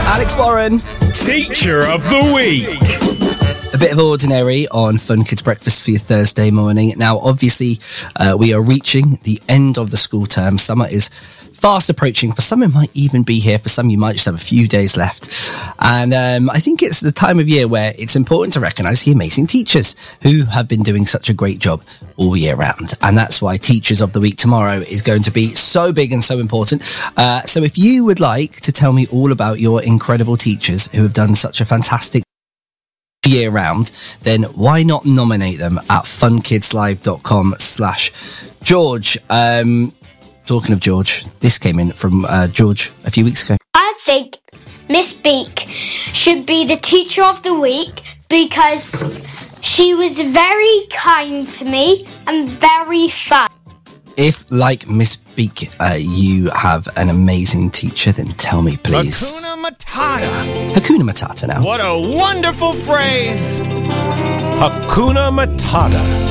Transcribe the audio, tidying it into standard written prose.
Alex Warren, Teacher of the Week. A bit of ordinary on Fun Kids Breakfast for your Thursday morning. Now, obviously, we are reaching the end of the school term. Summer is fast approaching. For some, it might even be here. For some, you might just have a few days left. And I think it's the time of year where it's important to recognise the amazing teachers who have been doing such a great job all year round. And that's why Teachers of the Week tomorrow is going to be so big and so important. So if you would like to tell me all about your incredible teachers who have done such a fantastic year round, then why not nominate them at funkidslive.com/George. Talking of George, this came in from George a few weeks ago. I think Miss Beak should be the Teacher of the Week because she was very kind to me and very fun. If, like Miss Beak, you have an amazing teacher, then tell me, please. Hakuna Matata. Hakuna Matata now. What a wonderful phrase. Hakuna Matata.